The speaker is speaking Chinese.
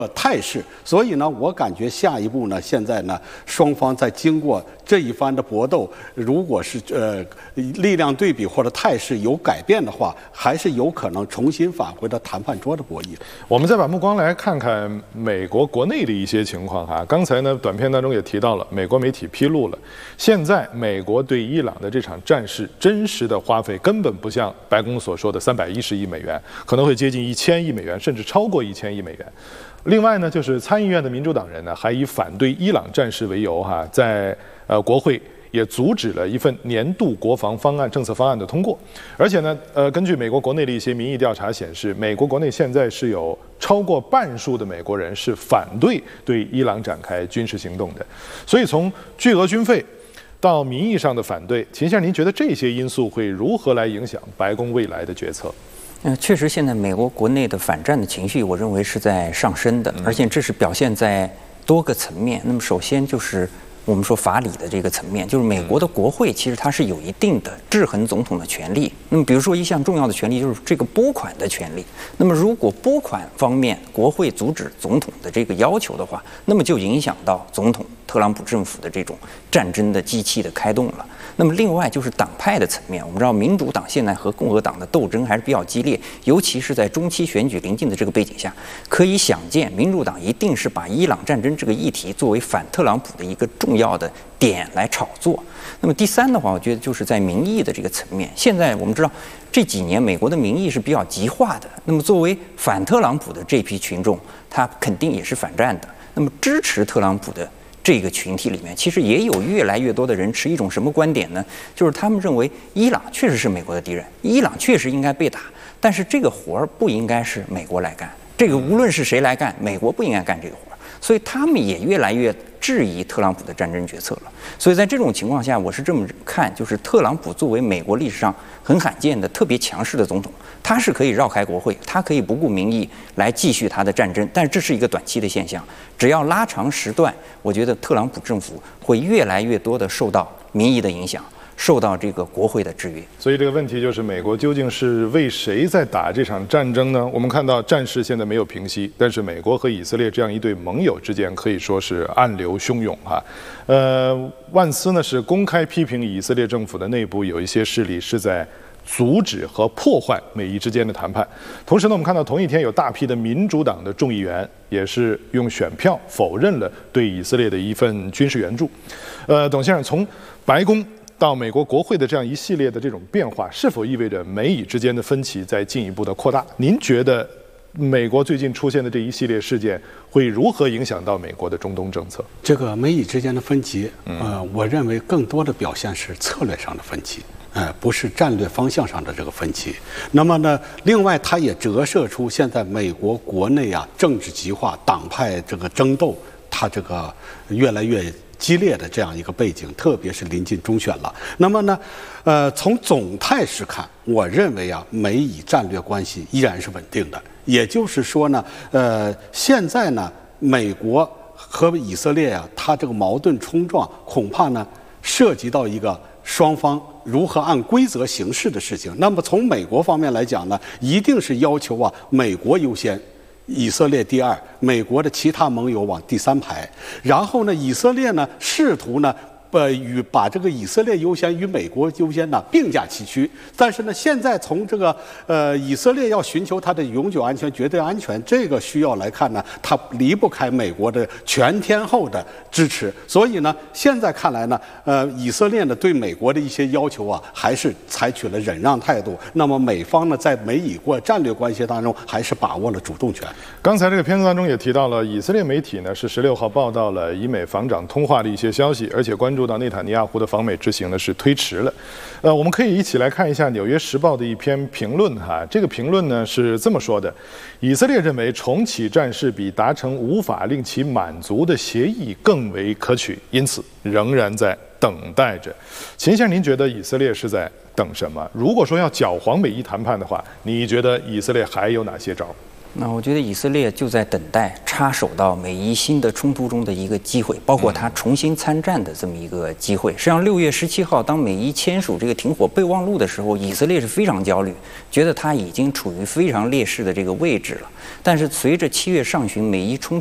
态势，所以呢，我感觉下一步呢，现在呢，双方在经过这一番的搏斗，如果是力量对比或者态势有改变的话，还是有可能重新返回到谈判桌的博弈。 我们再把目光来看看美国国内的一些情况哈。刚才呢，短片当中也提到了，美国媒体披露了，现在美国对伊朗的这场战事真实的花费根本不像白宫所说的310亿美元，可能会接近1000亿美元，甚至超过1000亿美元。另外呢，就是参议院的民主党人呢，还以反对伊朗战事为由在国会也阻止了一份年度国防方案政策方案的通过。而且呢，根据美国国内的一些民意调查显示，美国国内现在是有超过半数的美国人是反对对伊朗展开军事行动的。所以从巨额军费到民意上的反对，秦先生，您觉得这些因素会如何来影响白宫未来的决策？ 确实，现在美国国内的反战的情绪，我认为是在上升的，而且这是表现在多个层面。那么，首先就是我们说法理的这个层面，就是美国的国会其实它是有一定的制衡总统的权利。那么，比如说一项重要的权利就是这个拨款的权利。那么，如果拨款方面国会阻止总统的这个要求的话，那么就影响到总统特朗普政府的这种战争的机器的开动了。那么另外就是党派的层面，我们知道民主党现在和共和党的斗争还是比较激烈，尤其是在中期选举临近的这个背景下，可以想见民主党一定是把伊朗战争这个议题作为反特朗普的一个重要的点来炒作。那么第三的话，我觉得就是在民意的这个层面，现在我们知道这几年美国的民意是比较极化的，那么作为反特朗普的这批群众，他肯定也是反战的，那么支持特朗普的这个群体里面，其实也有越来越多的人持一种什么观点呢？就是他们认为伊朗确实是美国的敌人，伊朗确实应该被打，但是这个活儿不应该是美国来干，这个无论是谁来干，美国不应该干这个活儿，所以他们也越来越质疑特朗普的战争决策了。所以在这种情况下，我是这么看，就是特朗普作为美国历史上很罕见的特别强势的总统，他是可以绕开国会，他可以不顾民意来继续他的战争，但是这是一个短期的现象，只要拉长时段，我觉得特朗普政府会越来越多的受到民意的影响，受到这个国会的制约。 所以这个问题就是，美国究竟是为谁在打这场战争呢？我们看到战事现在没有平息，但是美国和以色列这样一对盟友之间可以说是暗流汹涌哈。万斯呢是公开批评以色列政府的内部有一些势力是在阻止和破坏美以之间的谈判。同时呢，我们看到同一天有大批的民主党的众议员也是用选票否认了对以色列的一份军事援助。董先生，从白宫到美国国会的这样一系列的这种变化，是否意味着美以之间的分歧在进一步的扩大？您觉得美国最近出现的这一系列事件会如何影响到美国的中东政策？ 这个美以之间的分歧，我认为更多的表现是策略上的分歧。不是战略方向上的这个分歧。那么呢，另外它也折射出现在美国国内政治极化、党派这个争斗，它这个越来越激烈的这样一个背景，特别是临近中选了。那么呢，从总态势看，我认为美以战略关系依然是稳定的。也就是说呢，现在呢，美国和以色列它这个矛盾冲撞，恐怕呢涉及到一个双方如何按规则行事的事情。那么从美国方面来讲呢，一定是要求美国优先，以色列第二，美国的其他盟友往第三排。然后呢，以色列呢试图呢把这个以色列优先与美国优先呢并驾齐驱。但是呢，现在从这个以色列要寻求它的永久安全、绝对安全这个需要来看呢，它离不开美国的全天候的支持。所以呢，现在看来呢，以色列呢对美国的一些要求还是采取了忍让态度。那么美方呢，在美以战略关系当中还是把握了主动权。 刚才这个片子当中也提到了，以色列媒体呢是16号报道了以美防长通话的一些消息，而且关注到内塔尼亚胡的访美之行呢是推迟了。我们可以一起来看一下《纽约时报》的一篇评论哈。这个评论呢是这么说的：以色列认为重启战事比达成无法令其满足的协议更为可取，因此仍然在等待着。秦先生，您觉得以色列是在等什么？如果说要搅黄美伊谈判的话，你觉得以色列还有哪些招？ 那我觉得以色列就在等待插手到美伊新的冲突中的一个机会，包括它重新参战的这么一个机会。实际上，6月17号当美伊签署这个停火备忘录的时候，以色列是非常焦虑，觉得它已经处于非常劣势的这个位置了。但是随着7月上旬美伊冲